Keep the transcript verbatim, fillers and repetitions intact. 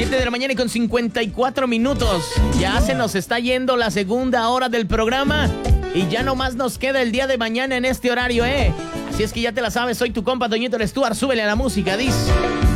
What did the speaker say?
siete de la mañana y con cincuenta y cuatro minutos. Ya se nos está yendo la segunda hora del programa y ya nomás nos queda el día de mañana en este horario, ¿eh? Así es que ya te la sabes, soy tu compa Toñito Stuart, súbele a la música, dice.